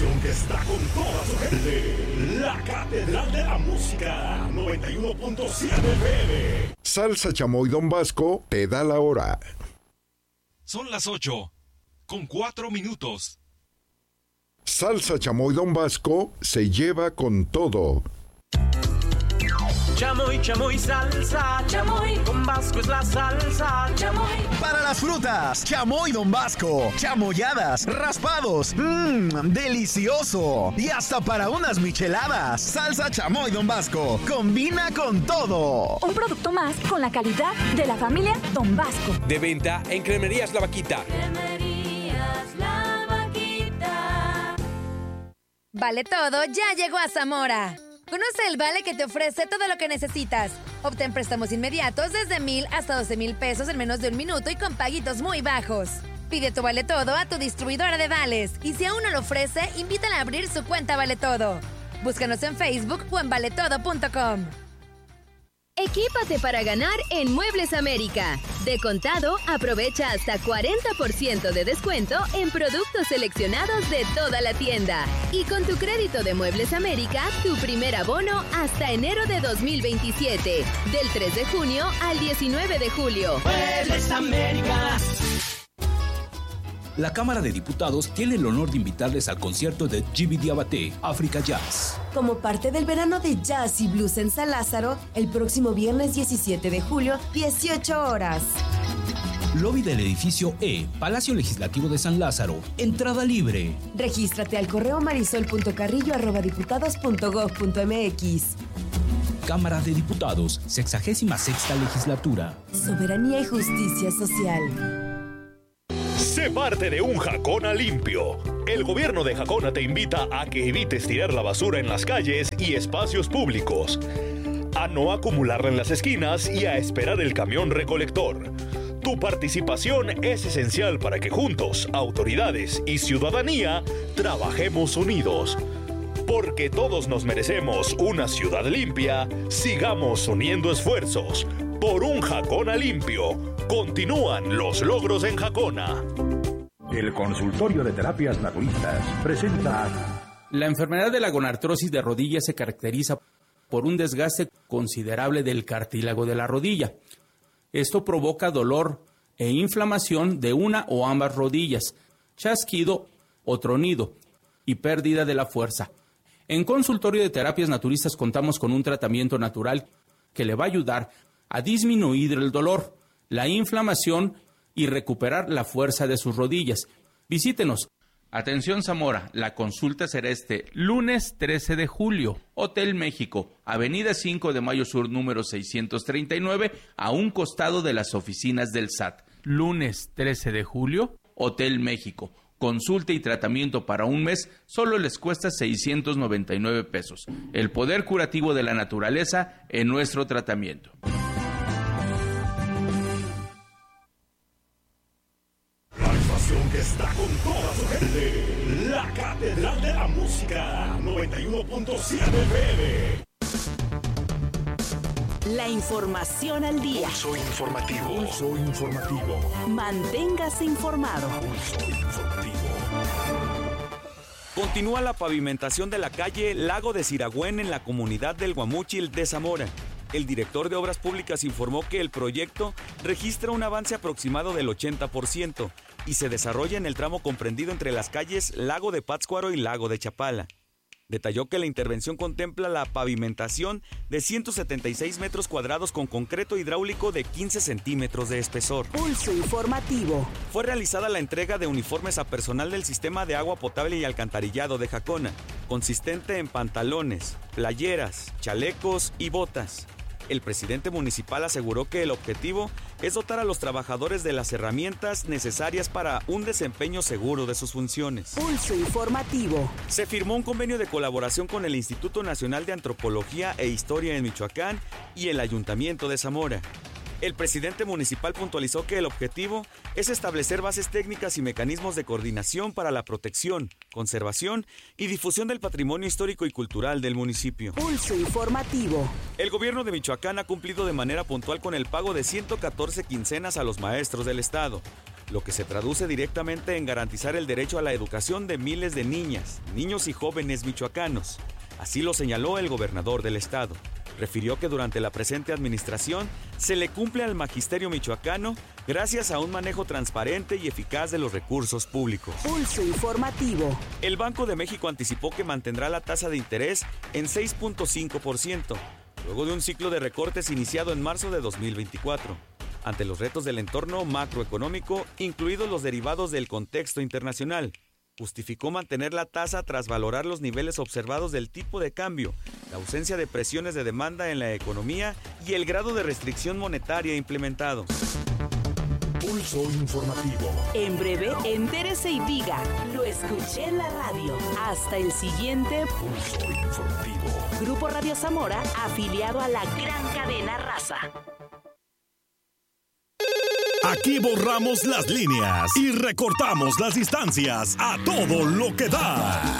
estación que está con toda su gente. La Catedral de la Música, 91.7 FM. Salsa Chamoy Don Vasco te da la hora. Son las 8:04. Salsa Chamoy Don Vasco se lleva con todo. Chamoy, chamoy, salsa, chamoy, Don Vasco es la salsa, chamoy. Para las frutas, chamoy Don Vasco, chamoyadas, raspados, delicioso. Y hasta para unas micheladas, salsa chamoy Don Vasco, combina con todo. Un producto más con la calidad de la familia Don Vasco. De venta en Cremerías La Vaquita. Cremerías La Vaquita. Vale Todo ya llegó a Zamora. Conoce el vale que te ofrece todo lo que necesitas. Obtén préstamos inmediatos desde 1,000 hasta 12,000 pesos en menos de 1 minuto y con paguitos muy bajos. Pide tu Vale Todo a tu distribuidora de vales y si aún no lo ofrece, invítala a abrir su cuenta Vale Todo. Búscanos en Facebook o en valetodo.com. Equípate para ganar en Muebles América. De contado, aprovecha hasta 40% de descuento en productos seleccionados de toda la tienda. Y con tu crédito de Muebles América, tu primer abono hasta enero de 2027. Del 3 de junio al 19 de julio. Muebles América. La Cámara de Diputados tiene el honor de invitarles al concierto de Djiby Diabaté, África Jazz. Como parte del verano de Jazz y Blues en San Lázaro, el próximo viernes 17 de julio, 18 horas. Lobby del edificio E, Palacio Legislativo de San Lázaro. Entrada libre. Regístrate al correo marisol.carrillo@diputados.gov.mx. Cámara de Diputados, 66ª legislatura. Soberanía y justicia social. Sé parte de un Jacona limpio. El gobierno de Jacona te invita a que evites tirar la basura en las calles y espacios públicos, a no acumularla en las esquinas y a esperar el camión recolector. Tu participación es esencial para que juntos, autoridades y ciudadanía, trabajemos unidos. Porque todos nos merecemos una ciudad limpia, sigamos uniendo esfuerzos. Por un Jacona limpio. Continúan los logros en Jacona. El Consultorio de Terapias Naturistas presenta... La enfermedad de la gonartrosis de rodilla se caracteriza por un desgaste considerable del cartílago de la rodilla. Esto provoca dolor e inflamación de una o ambas rodillas, chasquido o tronido y pérdida de la fuerza. En Consultorio de Terapias Naturistas contamos con un tratamiento natural que le va a ayudar a disminuir el dolor, la inflamación y recuperar la fuerza de sus rodillas. Visítenos. Atención Zamora, la consulta será este lunes 13 de julio, Hotel México, Avenida 5 de Mayo Sur, número 639, a un costado de las oficinas del SAT. Lunes 13 de julio, Hotel México. Consulta y tratamiento para un mes solo les cuesta 699 pesos. El poder curativo de la naturaleza en nuestro tratamiento. Que está con toda su gente. La Catedral de la Música, 91.7 FM. La información al día. Pulso informativo. Pulso informativo. Manténgase informado. Pulso informativo. Continúa la pavimentación de la calle Lago de Siragüen en la comunidad del Guamúchil de Zamora. El director de Obras Públicas informó que el proyecto registra un avance aproximado del 80% y se desarrolla en el tramo comprendido entre las calles Lago de Pátzcuaro y Lago de Chapala. Detalló que la intervención contempla la pavimentación de 176 metros cuadrados con concreto hidráulico de 15 centímetros de espesor. Pulso informativo. Fue realizada la entrega de uniformes a personal del Sistema de Agua Potable y Alcantarillado de Jacona, consistente en pantalones, playeras, chalecos y botas. El presidente municipal aseguró que el objetivo es dotar a los trabajadores de las herramientas necesarias para un desempeño seguro de sus funciones. Pulso informativo. Se firmó un convenio de colaboración con el Instituto Nacional de Antropología e Historia en Michoacán y el Ayuntamiento de Zamora. El presidente municipal puntualizó que el objetivo es establecer bases técnicas y mecanismos de coordinación para la protección, conservación y difusión del patrimonio histórico y cultural del municipio. Pulso informativo. El gobierno de Michoacán ha cumplido de manera puntual con el pago de 114 quincenas a los maestros del estado. lo que se traduce directamente en garantizar el derecho a la educación de miles de niñas, niños y jóvenes michoacanos. Así lo señaló el gobernador del estado. Refirió que durante la presente administración se le cumple al magisterio michoacano gracias a un manejo transparente y eficaz de los recursos públicos. Pulso informativo. El Banco de México anticipó que mantendrá la tasa de interés en 6.5%, luego de un ciclo de recortes iniciado en marzo de 2024. Ante los retos del entorno macroeconómico, incluidos los derivados del contexto internacional, justificó mantener la tasa tras valorar los niveles observados del tipo de cambio, la ausencia de presiones de demanda en la economía y el grado de restricción monetaria implementado. Pulso informativo. En breve, entérese y diga, lo escuché en la radio. Hasta el siguiente Pulso informativo. Grupo Radio Zamora, afiliado a la gran cadena Raza. Aquí borramos las líneas y recortamos las distancias a todo lo que da.